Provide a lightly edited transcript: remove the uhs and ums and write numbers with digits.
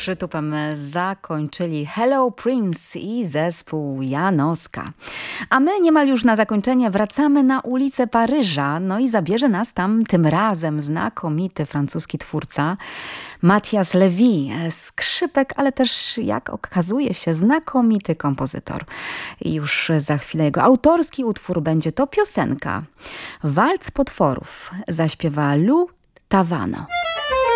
przytupem zakończyli Hello Prince i zespół Janoska. A my niemal już na zakończenie wracamy na ulicę Paryża, no i zabierze nas tam tym razem znakomity francuski twórca Matthias Levy, skrzypek, ale też jak okazuje się znakomity kompozytor. I już za chwilę jego autorski utwór będzie to piosenka Walc potworów, zaśpiewa Lou Tavano.